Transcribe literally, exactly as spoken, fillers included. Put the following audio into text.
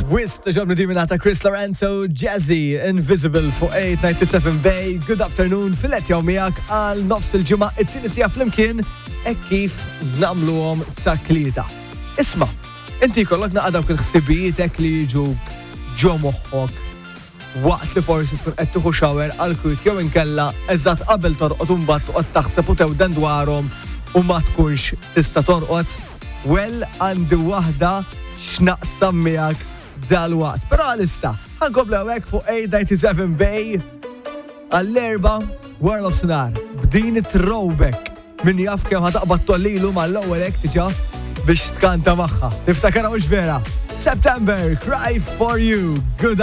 Wist ġobnu di minata Chris Lorenzo, Jazzy, Invisible fuq eight ninety-seven Bay. Good afternoon, filet jaw miegħek għal nofs il-ġimgħa it-tinisija flimkien e kif namluhom sa tlieta. Isma', inti kollok naqadaw il-ħsibijiet hekk li jiġu ġo moħħok waqt li forsi tkun qed tieħu shower għal-kwit jew inkella eżatt qabel torqod u mbagħad toqgħod taħseb u tewden dwarhom u ma tkunx tista' torqod. Well, għandi waħda x'naqsam miegħek dal-waqt. Però għalissa, ħankoblu hekk fuq eight ninety-seven Bay għall-erba' World of Sinar. B'din it-throwback min jaf kemm ħataqbad tollilu mal-ewwel hekk tiġa biex tkanta magħha. Tiftakar mhux vera. September, Cry for You. Good